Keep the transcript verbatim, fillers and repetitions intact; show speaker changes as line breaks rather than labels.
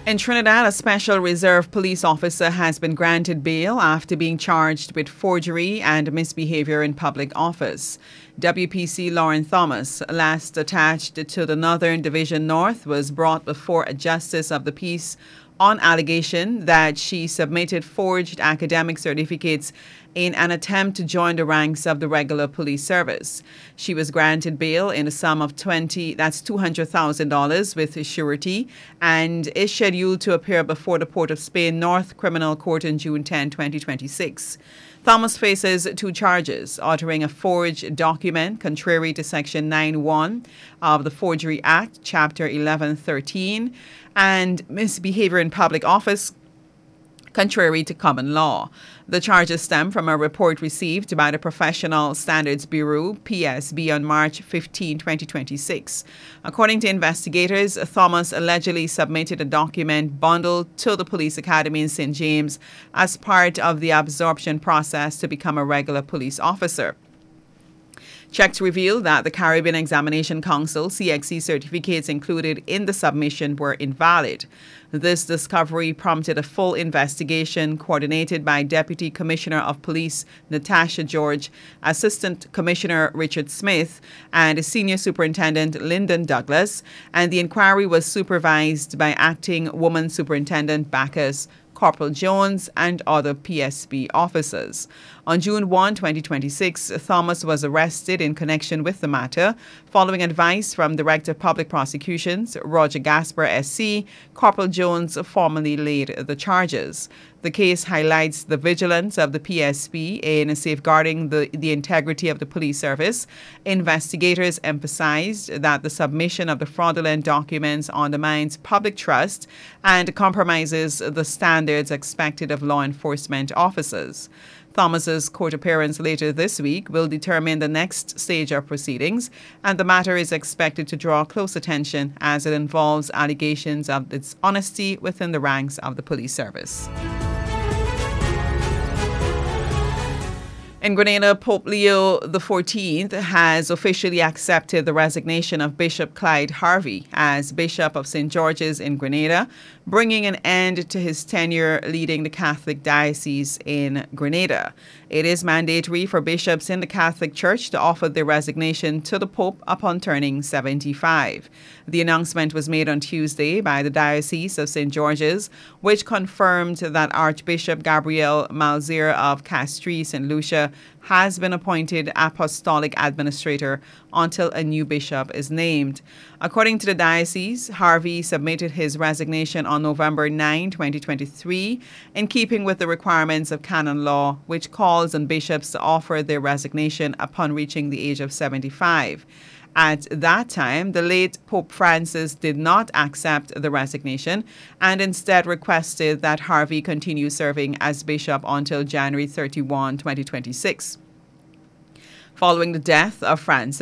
In Trinidad, a special reserve police officer has been granted bail after being charged with forgery and misbehavior in public office. W P C Lauren Thomas, last attached to the Northern Division North, was brought before a justice of the peace on allegation that she submitted forged academic certificates in an attempt to join the ranks of the regular police service. She was granted bail in a sum of twenty, that's two hundred thousand dollars with surety, and is scheduled to appear before the Port of Spain North Criminal Court on June tenth, twenty twenty-six. Thomas faces two charges: altering a forged document contrary to Section nine one of the Forgery Act, Chapter eleven thirteen, and misbehavior in public office contrary to common law. The charges stem from a report received by the Professional Standards Bureau, P S B, on March fifteenth, twenty twenty-six. According to investigators, Thomas allegedly submitted a document bundled to the police academy in Saint James as part of the absorption process to become a regular police officer. Checks reveal that the Caribbean Examination Council C X C certificates included in the submission were invalid. This discovery prompted a full investigation coordinated by Deputy Commissioner of Police Natasha George, Assistant Commissioner Richard Smith, and Senior Superintendent Lyndon Douglas, and the inquiry was supervised by Acting Woman Superintendent Bacchus, Corporal Jones, and other P S B officers. On June first, twenty twenty-six, Thomas was arrested in connection with the matter, following advice from Director of Public Prosecutions Roger Gasper S C. Corporal Jones formally laid the charges. The case highlights the vigilance of the P S B in safeguarding the, the integrity of the police service. Investigators emphasized that the submission of the fraudulent documents undermines public trust and compromises the standards expected of law enforcement officers. Thomas's court appearance later this week will determine the next stage of proceedings, and the matter is expected to draw close attention as it involves allegations of dishonesty within the ranks of the police service. In Grenada, Pope Leo the fourteenth has officially accepted the resignation of Bishop Clyde Harvey as Bishop of Saint George's in Grenada, bringing an end to his tenure leading the Catholic Diocese in Grenada. It is mandatory for bishops in the Catholic Church to offer their resignation to the Pope upon turning seventy-five. The announcement was made on Tuesday by the Diocese of Saint George's, which confirmed that Archbishop Gabriel Malzier of Castries Saint Lucia has been appointed apostolic administrator until a new bishop is named. According to the diocese, Harvey submitted his resignation on November ninth, twenty twenty-three, in keeping with the requirements of canon law, which calls on bishops to offer their resignation upon reaching the age of seventy-five. At that time, the late Pope Francis did not accept the resignation and instead requested that Harvey continue serving as bishop until January thirty-first, twenty twenty-six. Following the death of Francis,